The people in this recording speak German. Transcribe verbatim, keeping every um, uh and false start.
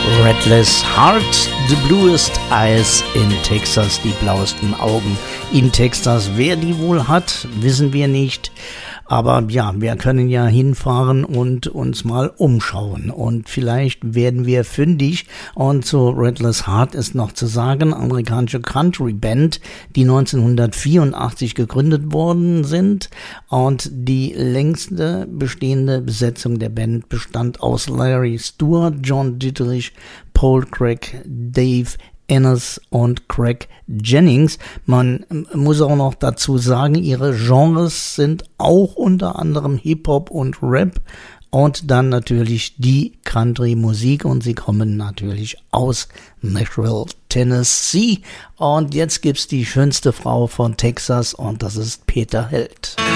Restless Heart, The Bluest Eyes in Texas, die blauesten Augen in Texas. Wer die wohl hat, wissen wir nicht. Aber ja, wir können ja hinfahren und uns mal umschauen. Und vielleicht werden wir fündig. Und zu Restless Heart ist noch zu sagen, amerikanische Country-Band, die neunzehnhundertvierundachtzig gegründet worden sind. Und die längste bestehende Besetzung der Band bestand aus Larry Stewart, John Dietrich, Paul Craig, Dave Ennis und Craig Jennings. Man muss auch noch dazu sagen, ihre Genres sind auch unter anderem Hip-Hop und Rap und dann natürlich die Country-Musik und sie kommen natürlich aus Nashville, Tennessee. Und jetzt gibt's die schönste Frau von Texas und das ist Peter Held.